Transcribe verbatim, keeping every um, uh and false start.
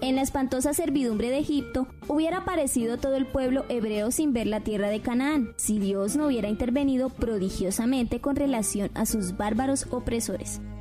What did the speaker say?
En la espantosa servidumbre de Egipto, hubiera aparecido todo el pueblo hebreo sin ver la tierra de Canaán, si Dios no hubiera intervenido prodigiosamente con relación a sus bárbaros opresores.